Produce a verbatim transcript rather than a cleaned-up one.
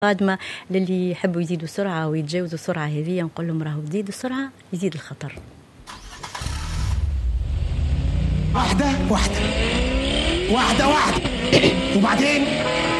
قادمة للي يحبوا يزيدوا سرعة ويتجاوزوا السرعة هذه نقول لهم راهو تزيد السرعة يزيد الخطر. واحدة واحدة واحدة واحدة وبعدين